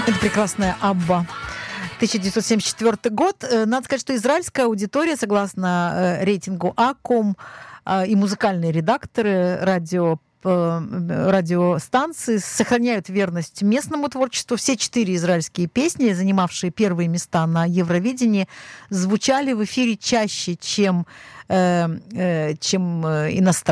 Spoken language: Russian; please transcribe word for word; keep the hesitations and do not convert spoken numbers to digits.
Это прекрасная Абба. тысяча девятьсот семьдесят четвёртый год. Надо сказать, что израильская аудитория, согласно рейтингу Аком, и музыкальные редакторы радио радиостанции сохраняют верность местному творчеству. Все четыре израильские песни, занимавшие первые места на Евровидении, звучали в эфире чаще, чем, э, э, чем иностранные.